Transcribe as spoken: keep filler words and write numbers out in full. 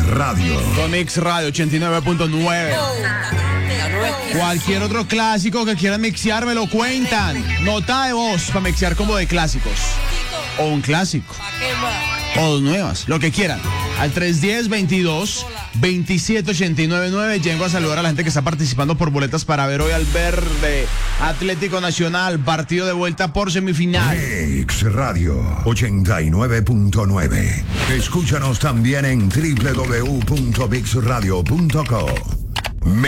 Radio. Con Mix Radio ochenta y nueve punto nueve. Cualquier otro clásico que quieran mixear me lo cuentan. Nota de voz para mixear como de clásicos. O un clásico. O dos nuevas, lo que quieran. Al tres uno cero, veintidós, veintisiete, ochenta y nueve nueve. Llego a saludar a la gente que está participando por boletas para ver hoy al Verde Atlético Nacional, partido de vuelta por semifinal. Mix Radio ochenta y nueve punto nueve. Escúchanos también en doble u doble u doble u punto mix radio punto co.